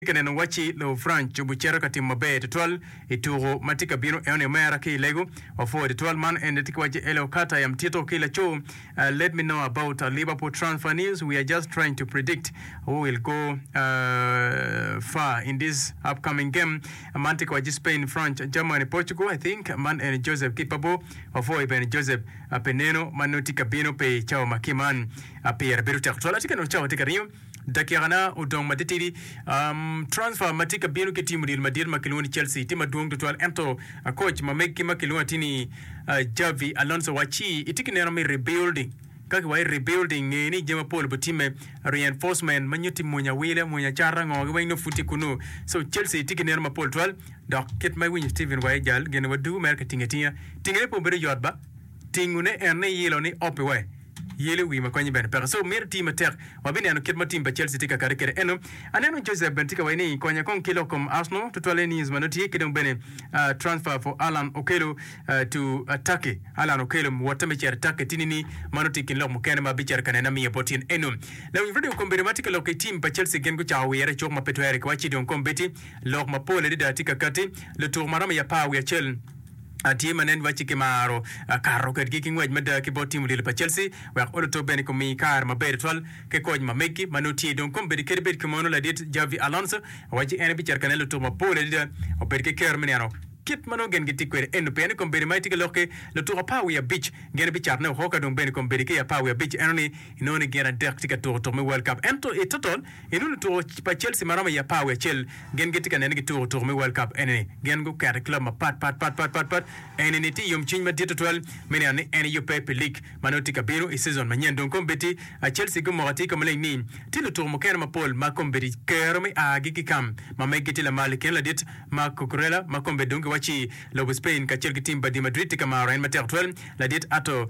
Kenen wachi lo French buchera kati mabe tetwal ituro matika bino ene mera ki lego ofo tetwal man and tikwaje ele kata ya mtito kila cho. Let me know about Liverpool transfer news. We are just trying to predict who will go far in this upcoming game. Man tikwaje Spain, France, Germany, Portugal. I think man and Joseph Kipabo ofo even Joseph Peneno manutika bino pe chao makiman apia beruta tetwal atika no chao tika rio dakirana udong matitiri transfer matika binu ke timu Real Madrid makiluni Chelsea tima duong tutwal ento coach mameki makiluni tini Javi Alonso wachi itiki nero mi rebuilding kaki wai rebuilding ni jema pole butime reinforcement manyuti munya wile munya chara ngoge wai no futi kunu so Chelsea itiki nero mapol twal dok ket mai win Steven wai jal gene wadu marketing etia tingere po bere yodba tingune erne yelo ni ope wai yele wi makonyi ben per so mer team ter wabini anu kitma team ba Chelsea tika kare eno aneno Joseph Bentika wani konya kon kilo kom Arsenal tutwale news manoti kidon bene transfer for Alan Okello to Turkey. Alan Okello watame cher Turkey tinini manoti kin lo mukene ma bicher kanena mi botin eno la wi video kombere matika lo ke team ba Chelsea gen go chawo yere chok ma petwere kwa chidon kombeti lo ma pole de tika kati le tour marama ya pa wi Chelsea ati manen wachi kemaro karo ket giking waj meda ke botimu dile pa Chelsea wa oloto bene ko mi kar ma ber twal ke koj ma meki manoti don kom bedi kerbet kemono la dit Javi Alonso waji ene bi cerkanelo to ma pole de o ber ke ker meniano kit mano gen giti kwere eno pene kom bedi maiti ke loke le to pa wi beach gen bi charne hoka don bene kom bedi ke ya pa wi beach enoni inoni gena direct ke to me World Cup ento e total inoni to pa Chelsea marama ya pa wi Chelsea gen giti kan ene to me World Cup enoni gen go kar club ma pat eneni ti yom chin ma dito 12 meniani ene yo Pepe League manoti ka biro e season manyen don kom beti a Chelsea go morati kom le ni ti le to mo ken ma Paul ma kom bedi kerme a giki kam ma megiti la maliken la dit ma Cucurella ma kom bedung wachi lo Spain ka Chelsea team ba di Madrid ka ma Real Madrid 12 la dit ato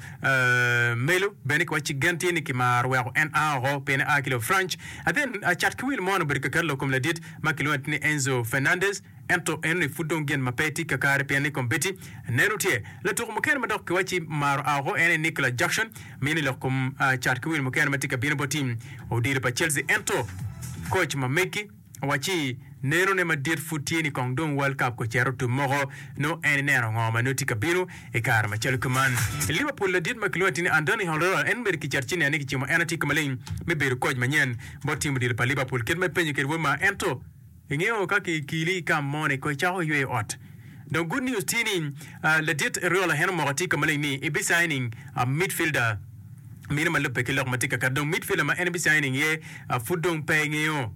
Melo benik wachi ganti ni ki ma ro en aro pen a kilo French and then a chat kwil mono berka karlo kom la dit ma kilo ni Enzo Fernandez ento ene fudon gen mapeti kakare piani kombeti neno tie le to mo ken madok wachi maro aho ene Nicolas Jackson mini lokum chat kwil mo ken matika bino botim o dire pa Chelsea ento coach mameki wachi nero ne madir futieni kongdon World Cup ko chero to moro no ene nero ngoma no tika bino e kar ma chel kuman Liverpool le dit maklotini Andoni Holora en mer ki charchini ani ki chimo ene tika malin me ber coach manyen botim dir pa Liverpool ket me penye ket woma ento ingeo kaki kili kam mone ko chao yue ot. The good news tini le dit Real heno morati kamale ni e be signing a midfielder minimal lope ke matika kadon midfielder ma en be signing ye a fudong pengeo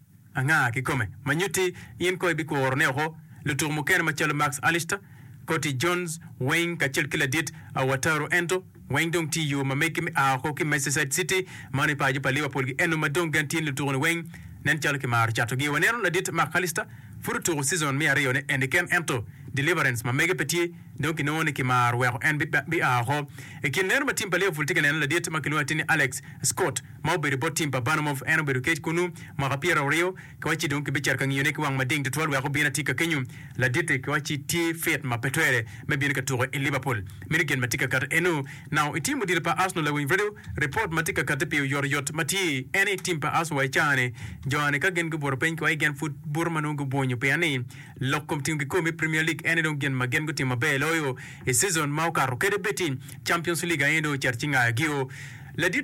anga ki come manyuti yen ko bi ko orneho le tour mo ken ma chelo Max Alistair Cody Jones Wayne ka chel kila dit a Wataru Ento Wayne dong ti yo ma make a ko ki Manchester City mani pa pa Liverpool gi eno ma dong gantin le tour Wayne nen chalke mar chato gi wonero la dit Makalista furto season mi arione and ken ento deliverance ma mega petit donc non ki mar wa en bi a ho e kin ner ma timba le fultika nen la dit makinwatini Alex Scott ma be bot timba Banamov en be ket kunu ma rapiera Rio ko wachi donc bi charka ngiyone ki wang ma ding de tol wa ko bina tika kenyu la dit ko wachi ti fet ma petere me bin ka tour e Liverpool mi gen matika kat eno now e timu dir pa Arsenal la win video report matika kat pe yor yot mati any team pa Arsenal chane jone ka gen go bor pen ko ay gen foot burmano go bonyo pe ani lokom tim ko mi Premier League ene don gen magen go tim be loyo e season mauka rokede betin Champions League endo charchinga gio la dit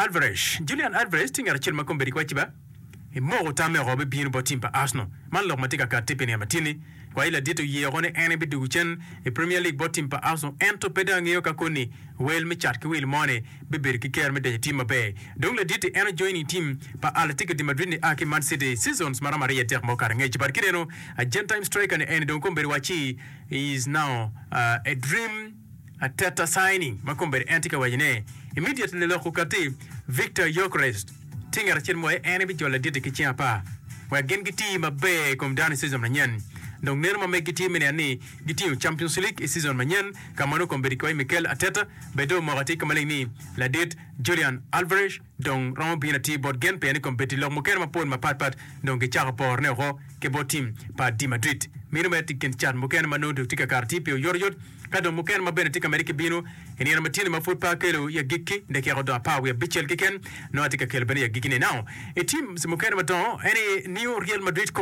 Julian Alvarez tinga rachel makombe kwa chiba e mo tame robe bien botim pa Arsenal man lo matika ka tepeni matini kwa ila dito yegone ene bi duchen e Premier League botim pa Arsenal ento pedang yo ka koni wel mi chat kwil money be ber ki ker me de team be donc la dito ene joining team pa Atletico de Madrid ni aki Man City seasons marama ter mo karnge chibar kireno a gentime striker ene don kombe wachi is now a dream a Teta signing makombe antika wajine immediately lo kukati Victor Gyökeres tinga rachel mo ene bi jola dito ki chiapa wa gen giti mabe kom dani season manyen donc ner ma me giti mene ani giti Champions League season manyen kamano kombe ko Mikel Arteta bedo mo rati kamale ni la date Julian Alvarez donc ron bien ati bot gen pe ani kompeti lo mo ken ma pon ma pat donc ke chara por ne ho ke botim pa di Madrid mino me tiken chat mo ken ma no tika karti pe yor kado muken mabene tika meriki bino eni na matini mafut pa kelo ya giki ndeke ya godo pa ya bichel kiken no atika kelbani ya giki ne now a team simuken maton any new Real Madrid